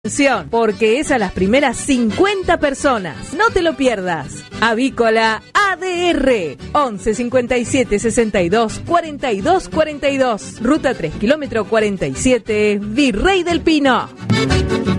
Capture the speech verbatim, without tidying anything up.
Atención, porque es a las primeras cincuenta personas. No te lo pierdas. Avícola A D R once cincuenta y siete sesenta y dos cuarenta y dos cuarenta y dos. Ruta tres, kilómetro cuarenta y siete, Virrey del Pino.